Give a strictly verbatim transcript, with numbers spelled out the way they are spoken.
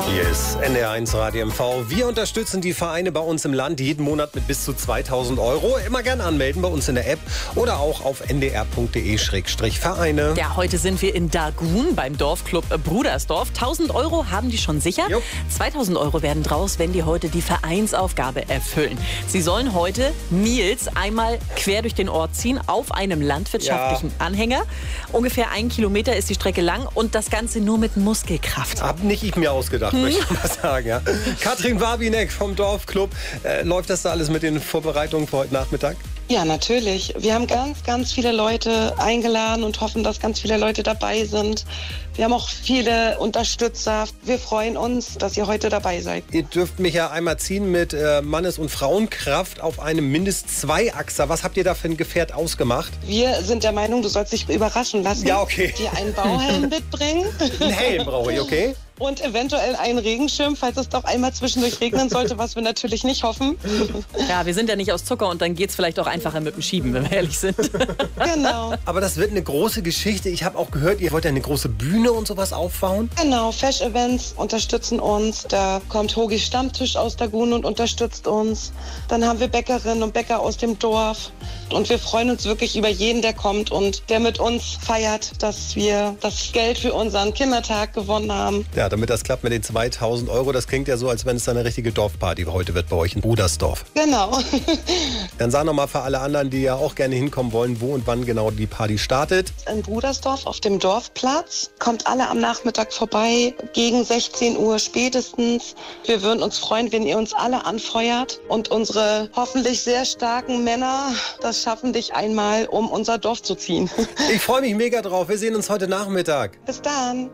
Hier ist N D R eins Radio M V. Wir unterstützen die Vereine bei uns im Land jeden Monat mit bis zu zweitausend Euro. Immer gern anmelden bei uns in der App oder auch auf n d r punkt d e slash vereine. Ja, heute sind wir in Dagun beim Dorfclub Brudersdorf. tausend Euro haben die schon sicher. Jo. zweitausend Euro werden draus, wenn die heute die Vereinsaufgabe erfüllen. Sie sollen heute Nils einmal quer durch den Ort ziehen auf einem landwirtschaftlichen ja. Anhänger. Ungefähr ein Kilometer ist die Strecke lang und das Ganze nur mit Muskelkraft. Hab nicht ich mir ausgedacht, hm. möchte ich mal sagen. Ja. Katrin Warbinek vom Dorfclub. Äh, läuft das da alles mit den Vorbereitungen für heute Nachmittag? Ja, natürlich. Wir haben ganz, ganz viele Leute eingeladen und hoffen, dass ganz viele Leute dabei sind. Wir haben auch viele Unterstützer. Wir freuen uns, dass ihr heute dabei seid. Ihr dürft mich ja einmal ziehen mit äh, Mannes- und Frauenkraft auf einem Mindest-Zwei-Achser. Was habt ihr da für ein Gefährt ausgemacht? Wir sind der Meinung, du sollst dich überraschen lassen. Ja, okay. Dir einen Bauhelm mitbringen. Einen Helm brauche ich, okay? Und eventuell einen Regenschirm, falls es doch einmal zwischendurch regnen sollte, was wir natürlich nicht hoffen. Ja, wir sind ja nicht aus Zucker und dann geht es vielleicht auch einfacher mit dem Schieben, wenn wir ehrlich sind. Genau. Aber das wird eine große Geschichte. Ich habe auch gehört, ihr wollt ja eine große Bühne und sowas aufbauen. Genau, Fesch Events unterstützen uns. Da kommt Hogis Stammtisch aus Dagun und unterstützt uns. Dann haben wir Bäckerinnen und Bäcker aus dem Dorf. Und wir freuen uns wirklich über jeden, der kommt und der mit uns feiert, dass wir das Geld für unseren Kindertag gewonnen haben. Ja, damit das klappt mit den zweitausend Euro, das klingt ja so, als wenn es eine richtige Dorfparty heute wird bei euch in Brudersdorf. Genau. Dann sag nochmal für alle anderen, die ja auch gerne hinkommen wollen, wo und wann genau die Party startet. In Brudersdorf auf dem Dorfplatz. Kommt alle am Nachmittag vorbei, gegen sechzehn Uhr spätestens. Wir würden uns freuen, wenn ihr uns alle anfeuert und unsere hoffentlich sehr starken Männer das schaffen, dich einmal um unser Dorf zu ziehen. Ich freue mich mega drauf. Wir sehen uns heute Nachmittag. Bis dann.